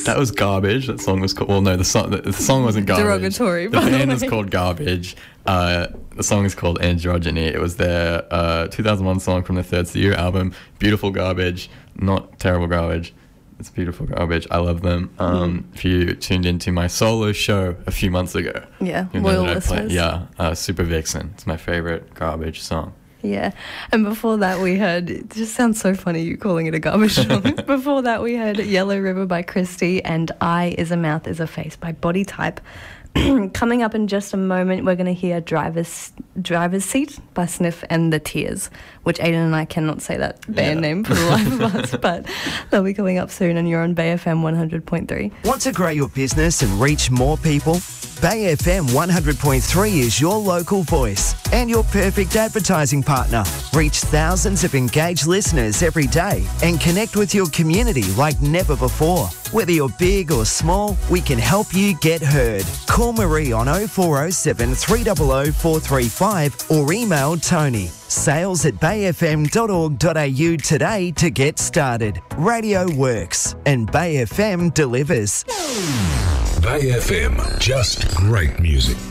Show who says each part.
Speaker 1: That was Garbage. That song was called... Well, no, the song wasn't Garbage.
Speaker 2: Derogatory,
Speaker 1: The
Speaker 2: by the
Speaker 1: band
Speaker 2: way.
Speaker 1: was called Garbage. The song is called Androgyny. It was their 2001 song from the Third Studio album. Beautiful garbage. Not terrible garbage. It's beautiful garbage. I love them. If you tuned into my solo show a few months ago...
Speaker 2: Yeah,
Speaker 1: you know
Speaker 2: loyal
Speaker 1: that I play-
Speaker 2: listeners.
Speaker 1: Yeah, Super Vixen. It's my favorite Garbage song.
Speaker 2: Yeah, and before that we heard, it just sounds so funny you calling it a garbage song. Before that we heard Yellow River by Christy and Eye is a Mouth is a Face by Body Type. Coming up in just a moment, we're going to hear Driver's Seat by Sniff and The Tears, which Aiden and I cannot say that band name for the life of us, but they'll be coming up soon, and you're on Bay FM 100.3.
Speaker 3: Want to grow your business and reach more people? Bay FM 100.3 is your local voice and your perfect advertising partner. Reach thousands of engaged listeners every day and connect with your community like never before. Whether you're big or small, we can help you get heard. Call Marie on 0407 300 435 or email Tony. sales@bayfm.org.au today to get started. Radio works and Bay FM delivers.
Speaker 4: Bay FM, just great music.